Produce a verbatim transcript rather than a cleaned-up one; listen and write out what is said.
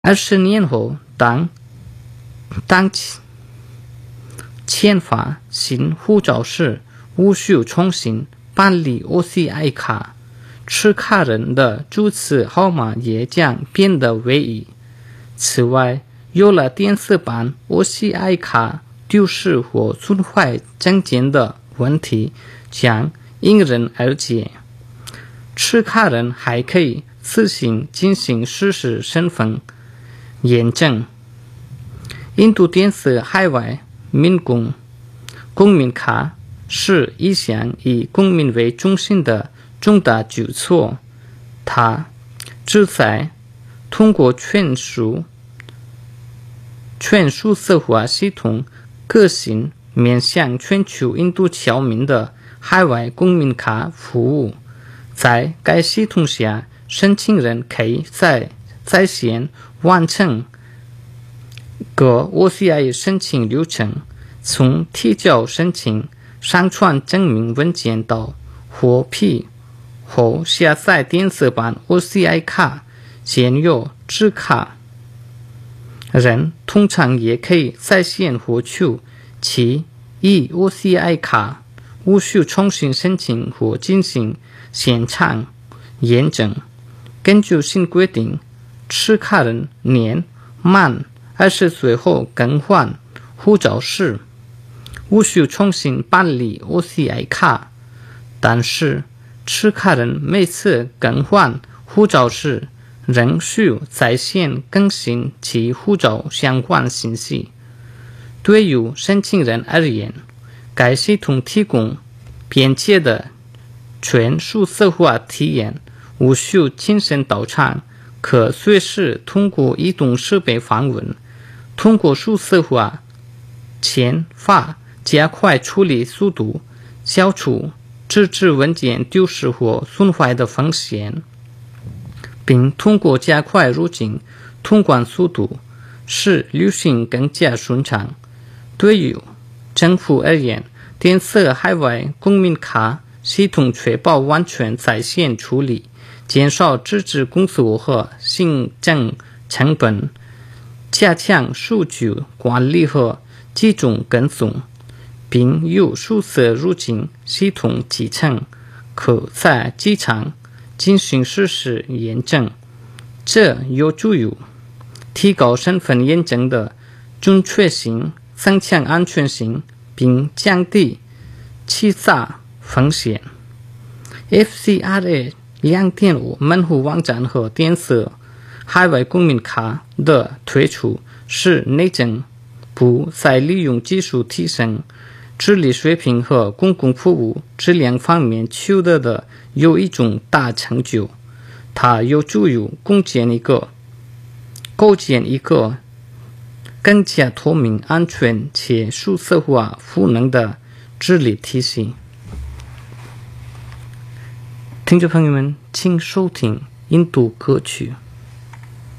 二十年后，当当签发新护照时，无需重新办理 O C I 卡，持卡人的注册号码也将变得唯一。此外，有了电子版 O C I 卡丢失或损坏证件的问题将迎刃而解。持卡人还可以自行进行实时身份验证。印度电子海外民工公民卡是一项以公民为中心的重大举措，它旨在通过全数全数字化系统革新面向全球印度侨民的海外公民卡服务。在该系统下，申请人可以在在线完成各 O C I 申请流程，从提交申请、上传证明文件到获批后下载电子版 O C I 卡。现有持卡人通常也可以在线获取其 E O C I 卡，无需重新申请或进行现场验证。根据新规定，持卡人年满二十岁后更换护照时，无需重新办理 O C I 卡，但是持卡人每次更换护照时，仍需在线更新其护照相关信息。对于申请人而言，该系统提供便捷的全数字化体验，无需亲身到场，可随时通过移动设备访问。通过数字化签发加快处理速度，消除纸质文件丢失或损坏的风险，并通过加快入境通关速度，使旅行更加顺畅。对于政府而言，电子海外公民卡系统确保完全在线处理，减少纸质工作和行政成本，加强数据管理和集中跟踪，并由数字入境系统集成，可在机场进行实时验证。这有助于提高身份验证的准确性，增强安全性，并降低欺诈风险。F C R A 二点五 门户网站和电子海外公民卡的推出，使内政部在利用技术提升治理水平和公共服务质量方面取得的有一种大成就。它有助于构建一个构建一个更加透明、安全且数字化赋能的治理体系。听众朋友们，请收听印度歌曲。